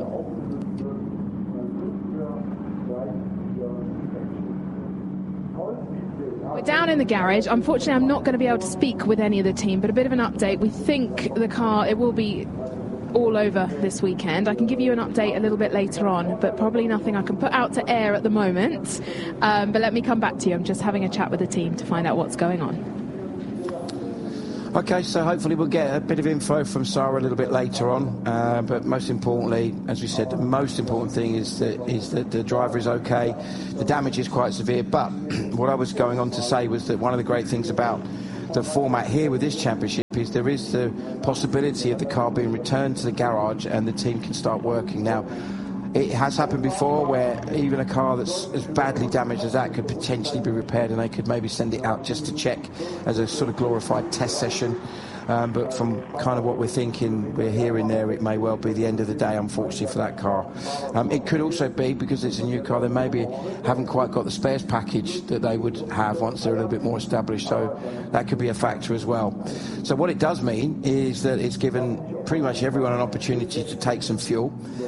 We're down in the garage. Unfortunately, I'm not going to be able to speak with any of the team, but a bit of an update. We think the car, it will be all over this weekend. I can give you an update a little bit later on, but probably nothing I can put out to air at the moment. But let me come back to you. I'm just having a chat with the team to find out what's going on. Okay, so hopefully we'll get a bit of info from Sarah a little bit later on. But most importantly, as we said, the most important thing is that the driver is okay. The damage is quite severe. But what I was going on to say was that one of the great things about the format here with this championship is there is the possibility of the car being returned to the garage and the team can start working. Now, it has happened before where even a car that's as badly damaged as that could potentially be repaired, and they could maybe send it out just to check as a sort of glorified test session. But from kind of what we're thinking, we're hearing there, it may well be the end of the day, unfortunately, for that car. It could also be, because it's a new car, they maybe haven't quite got the spares package that they would have once they're a little bit more established, so that could be a factor as well. So what it does mean is that it's given pretty much everyone an opportunity to take some fuel.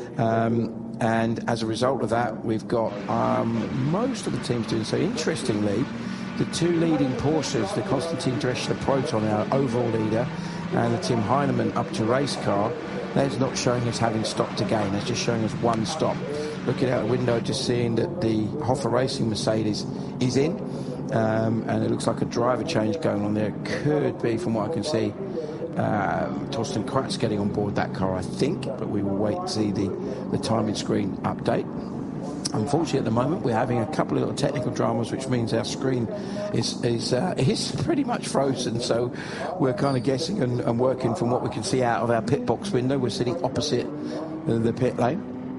And as a result of that, we've got most of the teams doing so. Interestingly, the two leading Porsches, the Konstantin Drechsler Proton, our overall leader, and the Tim Heinemann up to race car, that's not showing us having stopped again. It's just showing us one stop. Looking out the window, just seeing that the Hoffa Racing Mercedes is in, and it looks like a driver change going on there. Could be, from what I can see, Torsten Kratz getting on board that car, I think, but we will wait to see the timing screen update. Unfortunately, at the moment, we're having a couple of little technical dramas, which means our screen is pretty much frozen. So we're kind of guessing and working from what we can see out of our pit box window. We're sitting opposite the pit lane.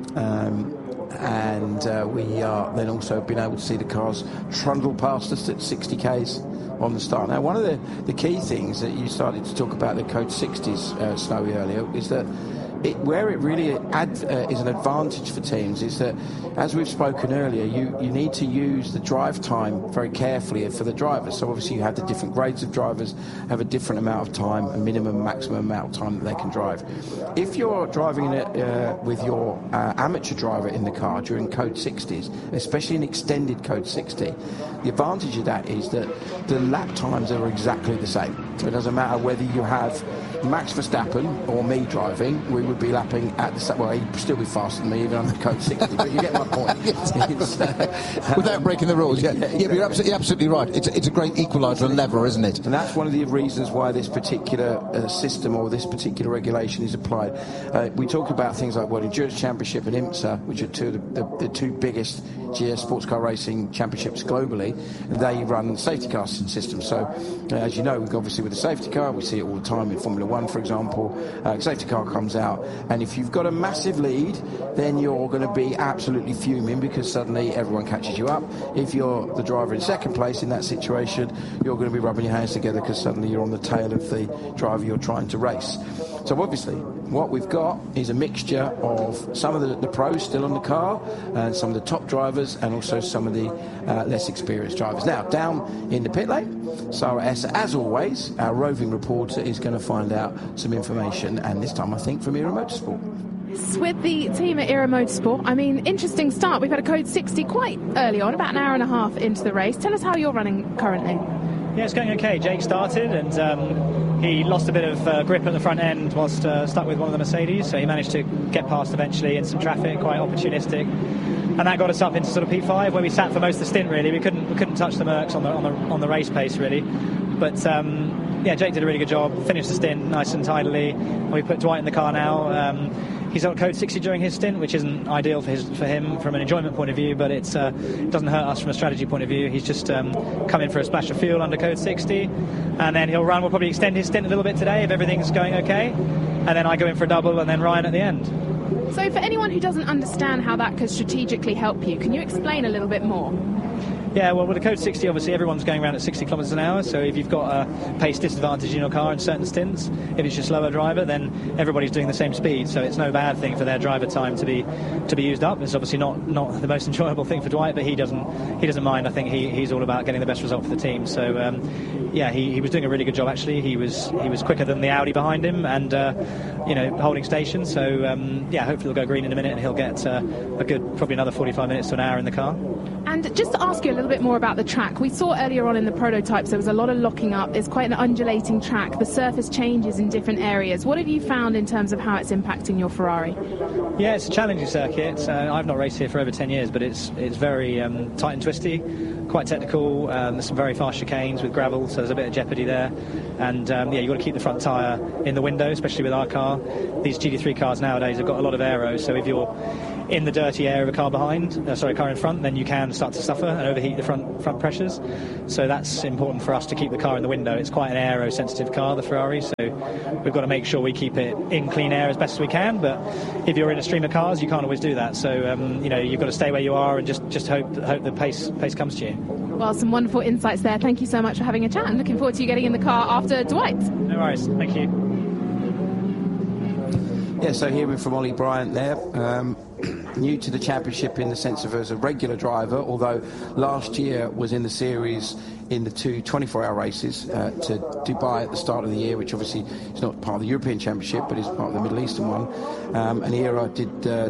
And we are then also been able to see the cars trundle past us at 60 k's on the start. Now, one of the key things that you started to talk about the Code 60s, Snowy, earlier, is that where it really is an advantage for teams is that, as we've spoken earlier, you need to use the drive time very carefully for the drivers. So obviously you have the different grades of drivers have a different amount of time, a minimum, maximum amount of time that they can drive. If you're driving it with your amateur driver in the car during Code 60s, especially an extended Code 60, the advantage of that is that the lap times are exactly the same. So it doesn't matter whether you have Max Verstappen or me driving, we would be lapping at the same. Well, he'd still be faster than me, even on the Code 60. But you get my point. Without breaking the rules, yeah. But you're absolutely right. It's a great equaliser and lever, isn't it? And that's one of the reasons why this particular system or this particular regulation is applied. We talk about things like World Endurance Championship and IMSA, which are the two biggest GS sports car racing championships globally. They run safety car systems. So, as you know, obviously with the safety car, we see it all the time in Formula One, for example. Safety car comes out, and if you've got a massive lead, then you're going to be absolutely fuming because suddenly everyone catches you up. If you're the driver in second place in that situation, you're going to be rubbing your hands together because suddenly you're on the tail of the driver you're trying to race. So obviously what we've got is a mixture of some of the pros still on the car and some of the top drivers and also some of the less experienced drivers. Now, down in the pit lane, Sarah Esser, as always, our roving reporter, is going to find out some information, and this time I think from Era Motorsport. With the team at Era Motorsport, I mean, interesting start. We've had a Code 60 quite early on, about an hour and a half into the race. Tell us how you're running currently. Yeah, it's going okay. Jake started and he lost a bit of grip at the front end whilst stuck with one of the Mercedes, so he managed to get past eventually in some traffic, quite opportunistic, and that got us up into sort of P5 where we sat for most of the stint. Really, we couldn't touch the Mercs on the race pace really, but yeah, Jake did a really good job, finished the stint nice and tidily, and we put Dwight in the car now. He's on Code 60 during his stint, which isn't ideal for him from an enjoyment point of view, but it doesn't hurt us from a strategy point of view. He's just come in for a splash of fuel under Code 60, and then we'll probably extend his stint a little bit today if everything's going okay. and then I go in for a double, and then Ryan at the end. So for anyone who doesn't understand how that could strategically help you, can you explain a little bit more? Yeah, well, with the Code 60, obviously everyone's going around at 60 kilometres an hour, so if you've got a pace disadvantage in your car in certain stints, if it's your slower driver, then everybody's doing the same speed, so it's no bad thing for their driver time to be used up. It's obviously not the most enjoyable thing for Dwight, but he doesn't mind. I think he's all about getting the best result for the team. So yeah, he was doing a really good job actually. He was quicker than the Audi behind him, and holding station. So yeah, hopefully he'll go green in a minute, and he'll get a good probably another 45 minutes to an hour in the car. And just to ask you a little bit more about the track, we saw earlier on in the prototypes there was a lot of locking up. It's quite an undulating track. The surface changes in different areas. What have you found in terms of how it's impacting your Ferrari? Yeah, it's a challenging circuit. I've not raced here for over 10 years, but it's very tight and twisty, quite technical. There's some very fast chicanes with gravel, so there's a bit of jeopardy there. And yeah, you've got to keep the front tyre in the window, especially with our car. These GT3 cars nowadays have got a lot of aero, so if you're in the dirty air of a car car in front, then you can start to suffer and overheat the front pressures. So that's important for us to keep the car in the window. It's quite an aero-sensitive car, the Ferrari, so we've got to make sure we keep it in clean air as best as we can. But if you're in a stream of cars, you can't always do that. So you've got to stay where you are and just hope the pace comes to you. Well, some wonderful insights there. Thank you so much for having a chat, and looking forward to you getting in the car after Dwight. No worries. Thank you. Yeah, so hearing from Ollie Bryant there, new to the championship in the sense of as a regular driver, although last year was in the series in the two 24-hour races to Dubai at the start of the year, which obviously is not part of the European Championship, but is part of the Middle Eastern one. And Ira did the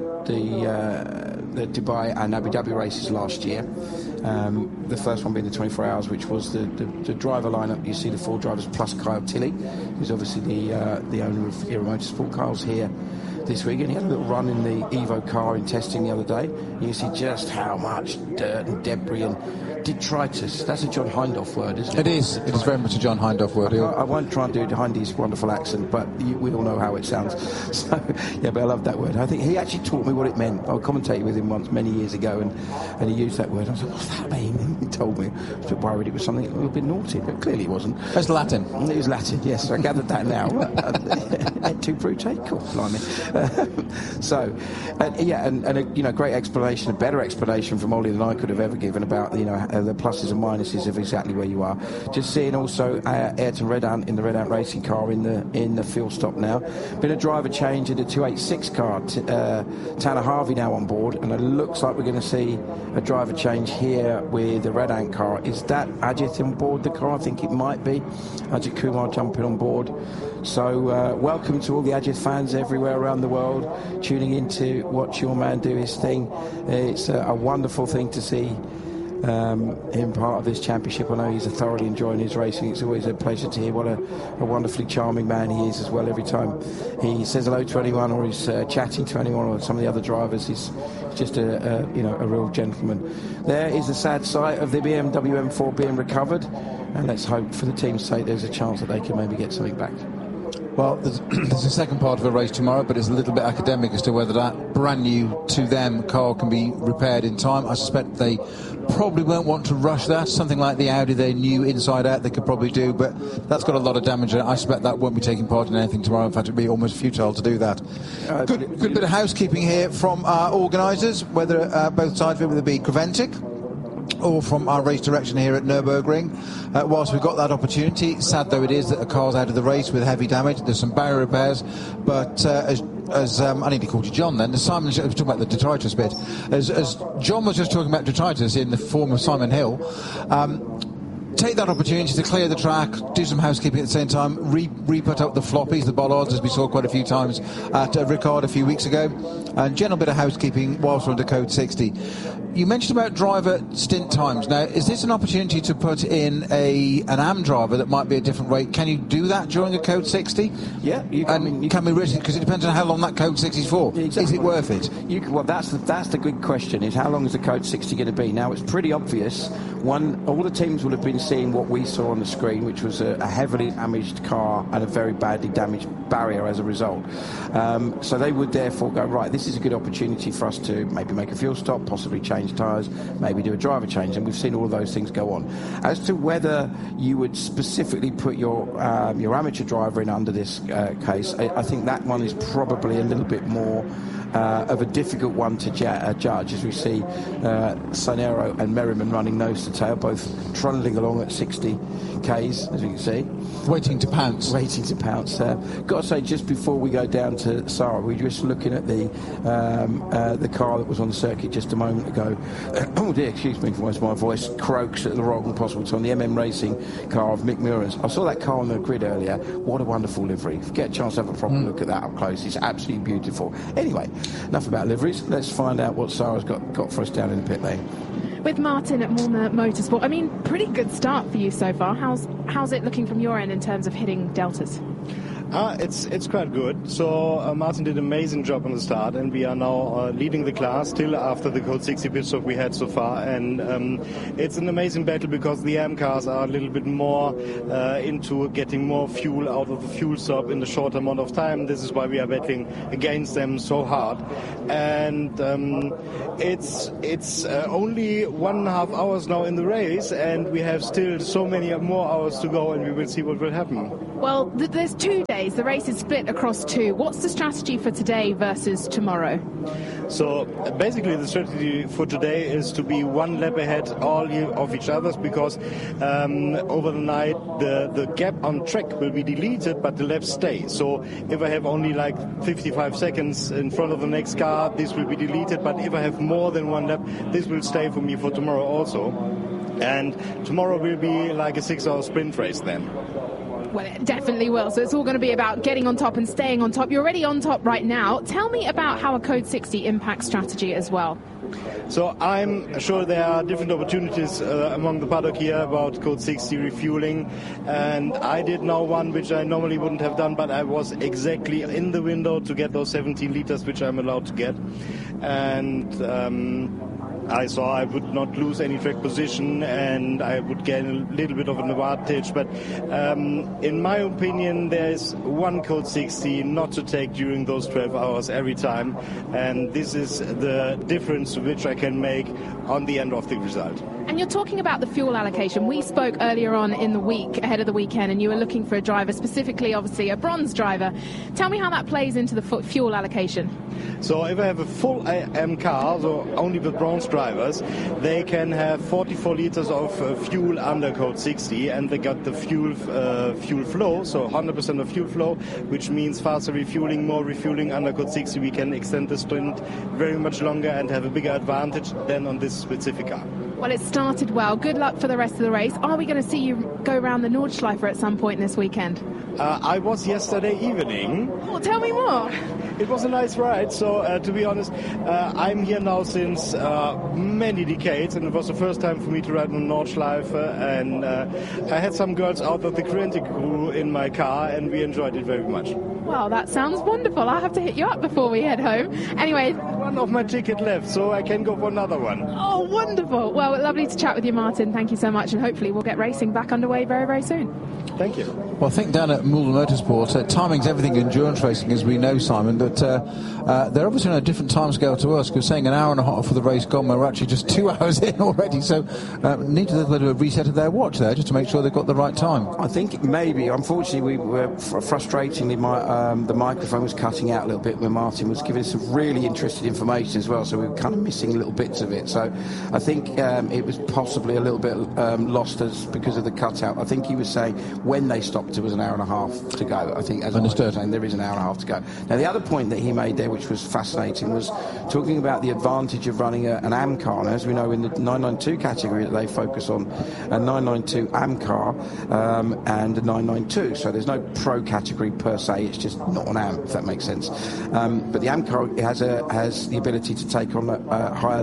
Dubai and Abu Dhabi races last year. The first one being the 24 hours, which was the driver lineup. You see the four drivers plus Kyle Tilley, who's obviously the owner of Ira Motorsport. Kyle's here this week, and he had a little run in the Evo car in testing the other day. You see just how much dirt and debris and detritus. That's a John Hindhaugh word, isn't it? It is. It is very much a John Hindhaugh word. I won't try and do Hindy's wonderful accent, but we all know how it sounds. So, yeah, but I love that word. I think he actually taught me what it meant. I commentated with him once many years ago, and he used that word. I was like, what's that mean? And he told me. I was a bit worried it was something a little bit naughty, but clearly it wasn't. It's Latin. It was Latin, yes. I gathered that now. Et tu, Brute? Cool, blimey. So, and a great explanation, a better explanation from Ollie than I could have ever given about the pluses and minuses of exactly where you are. Just seeing also Ayrton Redant in the Redant racing car in the field stop now. Been a driver change in the 286 car. Tanner Harvey now on board, and it looks like we're going to see a driver change here with the Redant car. Is that Ajit on board the car? I think it might be. Ajit Kumar jumping on board. So welcome to all the Ajit fans everywhere around the world tuning in to watch your man do his thing. It's a wonderful thing to see him part of this championship. I know he's thoroughly enjoying his racing. It's always a pleasure to hear what a wonderfully charming man he is as well. Every time he says hello to anyone or he's chatting to anyone or some of the other drivers, he's just a real gentleman. There is the sad sight of the BMW M4 being recovered, and let's hope for the team's sake there's a chance that they can maybe get something back. Well, there's a second part of the race tomorrow, but it's a little bit academic as to whether that brand new to them car can be repaired in time. I suspect they probably won't want to rush that. Something like the Audi, their new inside out, they could probably do, but that's got a lot of damage in it. I suspect that won't be taking part in anything tomorrow. In fact, it'd be almost futile to do that. Good bit of housekeeping here from our organisers, whether both sides of it, whether it be Creventic or from our race direction here at Nürburgring. Whilst we've got that opportunity, sad though it is that a car's out of the race with heavy damage. There's some barrier repairs, but as I nearly called you John then, as Simon was talking about the detritus bit, as John was just talking about detritus in the form of Simon Hill, take that opportunity to clear the track, do some housekeeping at the same time, re-put up the floppies, the bollards, as we saw quite a few times at Ricard a few weeks ago, and general bit of housekeeping whilst we're under Code 60. You mentioned about driver stint times. Now, is this an opportunity to put in an AM driver that might be a different rate? Can you do that during a Code 60? Yeah. Can we risk it? Because it depends on how long that Code 60 is for. Exactly. Is it worth it? Well, that's the good question, is how long is the Code 60 going to be? Now, it's pretty obvious. All the teams will have been seeing seeing what we saw on the screen, which was a heavily damaged car and a very badly damaged barrier as a result. So they would therefore go, right, this is a good opportunity for us to maybe make a fuel stop, possibly change tyres, maybe do a driver change, and we've seen all of those things go on. As to whether you would specifically put your amateur driver in under this case, I think that one is probably a little bit more of a difficult one to judge, as we see Sanero and Merriman running nose to tail, both trundling along at 60 k's, as you can see. Waiting to pounce. Got to say, just before we go down to Sarah, we were just looking at the car that was on the circuit just a moment ago. Oh dear, excuse me for my voice croaks at the wrong possible time. The MM Racing car of Mick Muirens. I saw that car on the grid earlier. What a wonderful livery. If you get a chance to have a proper look at that up close, it's absolutely beautiful. Anyway, enough about liveries. Let's find out what Sarah's got for us down in the pit lane. With Martin at Malma Motorsport, I mean, pretty good start for you so far. How's it looking from your end in terms of hitting deltas? It's quite good. So Martin did an amazing job on the start, and we are now leading the class still after the Code 60 pit stop we had so far. And it's an amazing battle because the AM cars are a little bit more into getting more fuel out of the fuel stop in the short amount of time. This is why we are battling against them so hard. And it's only 1.5 hours now in the race, and we have still so many more hours to go, and we will see what will happen. Well, there's 2 days. The race is split across two. What's the strategy for today versus tomorrow? So basically the strategy for today is to be one lap ahead all of each other's, because over the night the gap on track will be deleted, but the laps stay. So if I have only like 55 seconds in front of the next car, this will be deleted, but if I have more than one lap, this will stay for me for tomorrow also. And tomorrow will be like a 6-hour sprint race then. Well, it definitely will. So it's all going to be about getting on top and staying on top. You're already on top right now. Tell me about how a Code 60 impacts strategy as well. So I'm sure there are different opportunities among the paddock here about Code 60 refueling, and I did now one which I normally wouldn't have done, but I was exactly in the window to get those 17 liters which I'm allowed to get, and I saw I would not lose any track position and I would gain a little bit of an advantage. But in my opinion, there is one Code 60 not to take during those 12 hours every time. And this is the difference which I can make on the end of the result. And you're talking about the fuel allocation. We spoke earlier on in the week, ahead of the weekend, and you were looking for a driver, specifically, obviously, a bronze driver. Tell me how that plays into the fuel allocation. So if I have a full AM car, so only with bronze drivers, they can have 44 liters of fuel under Code 60, and they got the fuel flow, so 100% of fuel flow, which means faster refueling, more refueling under Code 60. We can extend the sprint very much longer and have a bigger advantage than on this specific car. Well, it started well. Good luck for the rest of the race. Are we going to see you go around the Nordschleife at some point this weekend? I was yesterday evening. Oh, tell me more. It was a nice ride. So, to be honest, I'm here now since many decades, and it was the first time for me to ride on Nordschleife. And I had some girls out of the Creventic crew in my car, and we enjoyed it very much. Well, that sounds wonderful. I'll have to hit you up before we head home. Anyway, one of my ticket left, so I can go for another one. Oh, wonderful. Well, lovely to chat with you, Martin. Thank you so much, and hopefully we'll get racing back underway very, very soon. Thank you. Well, I think down at Malma Motorsport, timing's everything in endurance racing, as we know, Simon, but they're obviously on a different timescale to us, because saying an hour and a half for the race gone, we're actually just 2 hours in already, so need a little bit of a reset of their watch there, just to make sure they've got the right time. I think maybe, unfortunately, we were frustratingly, the microphone was cutting out a little bit when Martin was giving us some really interesting information as well, so we were kind of missing little bits of it. So I think it was possibly a little bit lost because of the cutout. I think he was saying when they stopped it was an hour and a half to go. I think, as understood, I was saying, there is an hour and a half to go. Now, the other point that he made there, which was fascinating, was talking about the advantage of running an AM car. Now, as we know, in the 992 category that they focus on, a 992 AM car and a 992. So there's no pro category per se. It's just not an AM, if that makes sense. But the AM car has the ability to take on higher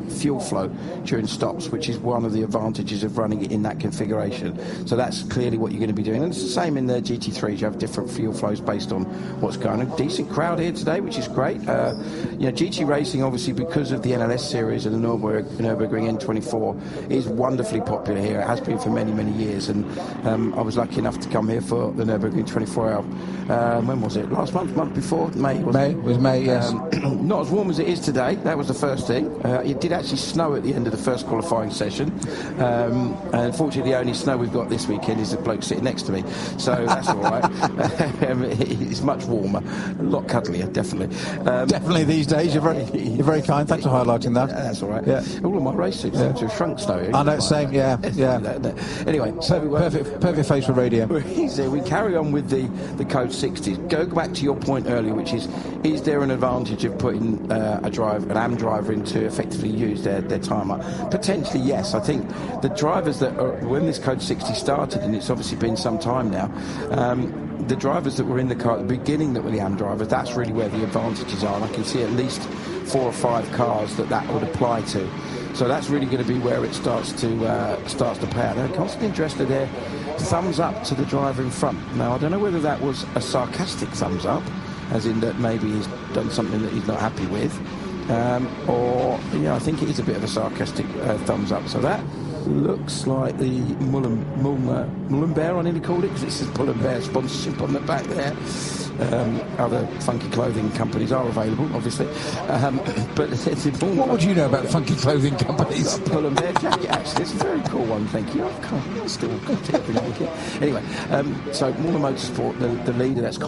fuel flow during stops, which is one of the advantages of running it in that configuration. So that's clearly what you're going to be doing. And it's the same in the GT3s. You have different fuel flows based on what's going on. Decent crowd here today, which is great. GT racing, obviously, because of the NLS series and the Nürburgring N24, is wonderfully popular here. It has been for many, many years. And I was lucky enough to come here for the Nürburgring 24 hour. When was it? Last month? Month before? May, wasn't it? It was May, yes. Not as warm as it is today. That was the first thing. It did actually snow at the end of the first qualifying session. And unfortunately, the only snow we've got this weekend is the bloke sitting next to me. So that's all right. It's much warmer. A lot cuddlier, definitely. Definitely these days. You're very kind. Thanks for highlighting that. That's all right. Yeah. All of my race suits seem to have shrunk snow. I know, same, yeah. Anyway, so perfect face for radio. We carry on with the Code 60. Go back to your point earlier, which is there an advantage of putting an AM driver in to effectively use their time up? Potentially, yes. I think the drivers that are, when this Code 60 started, and it's obviously been some time now, the drivers that were in the car at the beginning that were the AM drivers, that's really where the advantages are. And I can see at least 4 or 5 cars that would apply to. So that's really going to be where it starts to pay out. I'm constantly interested there. Thumbs up to the driver in front. Now, I don't know whether that was a sarcastic thumbs up, as in that maybe he's done something that he's not happy with, or I think it is a bit of a sarcastic thumbs up. So that looks like the Mullenbeer, I nearly called it, because it says Mullenbeer sponsorship on the back there. Other funky clothing companies are available, obviously, but it's important. What would you know about funky clothing companies? Mullenbeer jacket, actually, it's a very cool one, thank you. I've still got it. Anyway, so Muller Motorsport, the leader, that's